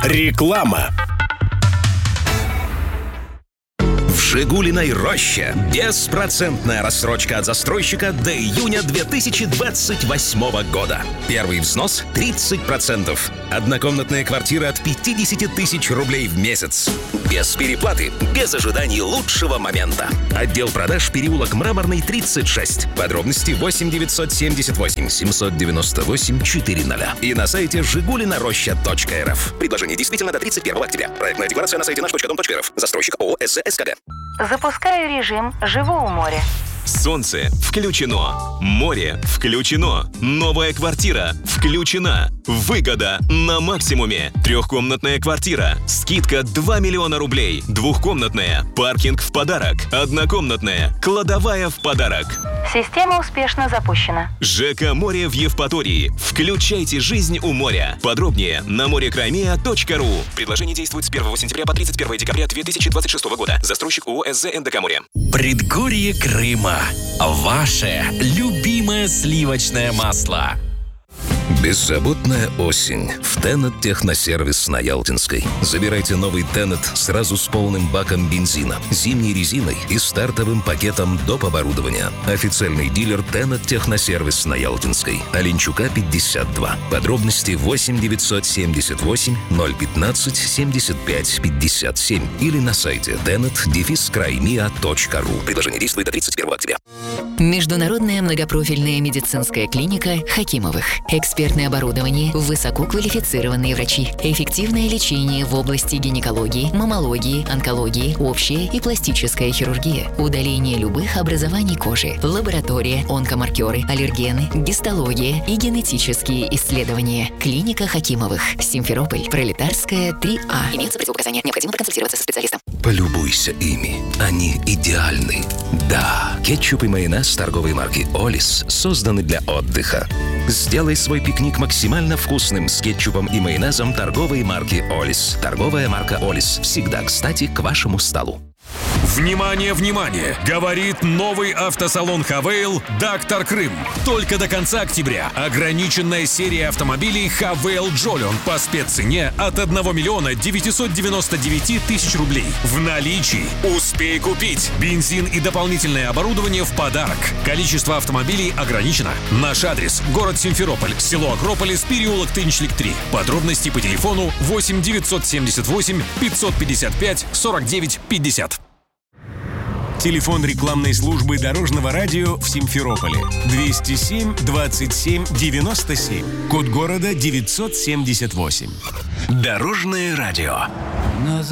Реклама. В «Жигулиной роще» беспроцентная рассрочка от застройщика до июня 2028 года. Первый взнос 30%. Однокомнатная квартира от 50 тысяч рублей в месяц. Без переплаты, без ожиданий лучшего момента. Отдел продаж, переулок Мраморный, 36. Подробности 8 978 798 400. И на сайте жигулинароща.рф. Предложение действительно до 31 октября. Проектная декларация на сайте наш.дом.рф. Застройщик ООО «СЗ-СКД». Запускаю режим «Живу у моря». Солнце включено. Море включено. Новая квартира включена. Выгода на максимуме. Трехкомнатная квартира. Скидка 2 миллиона рублей. Двухкомнатная. Паркинг в подарок. Однокомнатная. Кладовая в подарок. Система успешно запущена. ЖК «Море» в Евпатории. Включайте жизнь у моря. Подробнее на morekraimia.ru. Предложение действует с 1 сентября по 31 декабря 2026 года. Застройщик ООО «СЗ НДК Море». Предгорье Крыма. Ваше любимое сливочное масло. Беззаботная осень в Тенет Техносервис на Ялтинской. Забирайте новый Тенет сразу с полным баком бензина, зимней резиной и стартовым пакетом доп. Оборудования. Официальный дилер Тенет Техносервис на Ялтинской. Оленчука, 52. Подробности 8 978 015 75 57 или на сайте tenet-kraimia.ru. Предложение действует до 31 октября. Международная многопрофильная медицинская клиника Хакимовых. Экспертное оборудование, высококвалифицированные врачи, эффективное лечение в области гинекологии, маммологии, онкологии, общая и пластическая хирургия, удаление любых образований кожи, лаборатория, онкомаркеры, аллергены, гистология и генетические исследования. Клиника Хакимовых. Симферополь. Пролетарская, 3А. Имеются противопоказания. Необходимо проконсультироваться со специалистом. Полюбуйся ими. Они идеальны. Да, кетчуп и майонез торговой марки «Олис» созданы для отдыха. Сделай свой пикник максимально вкусным с кетчупом и майонезом торговой марки «Олис». Торговая марка «Олис» всегда кстати к вашему столу. Внимание, внимание! Говорит новый автосалон «Хавейл» «Доктор Крым». Только до конца октября ограниченная серия автомобилей «Хавейл Джолион» по спеццене от 1 миллиона 999 тысяч рублей. В наличии. Успей купить. Бензин и дополнительное оборудование в подарок. Количество автомобилей ограничено. Наш адрес – город Симферополь, село Акрополис, переулок Тынчлик 3. Подробности по телефону 8 978 555 49 50. Телефон рекламной службы Дорожного радио в Симферополе 207 27 97. Код города 978. Дорожное радио.